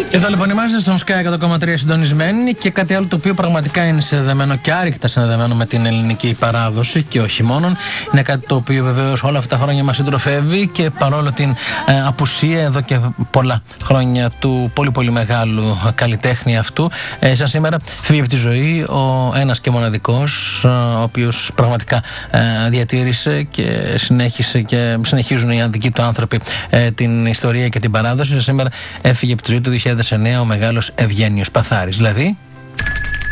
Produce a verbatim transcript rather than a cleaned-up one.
Εδώ λοιπόν είμαστε στον Sky εκατό κόμμα τρία συντονισμένοι και κάτι άλλο το οποίο πραγματικά είναι συνδεδεμένο και άρρηκτα συνδεδεμένο με την ελληνική παράδοση και όχι μόνον. Είναι κάτι το οποίο βεβαίως όλα αυτά τα χρόνια μας συντροφεύει και παρόλο την ε, απουσία εδώ και πολλά χρόνια του πολύ πολύ μεγάλου καλλιτέχνη αυτού, ε, σαν σήμερα φύγει από τη ζωή ο ένας και μοναδικός, ε, ο οποίος πραγματικά ε, διατήρησε και συνέχισε και συνεχίζουν οι δικοί του άνθρωποι ε, την ιστορία και την παράδοση. Σαν σήμερα έφυγε από τη ζωή του δύο χιλιάδες εννέα ο μεγάλος Ευγένιος Παθάρης. Δηλαδή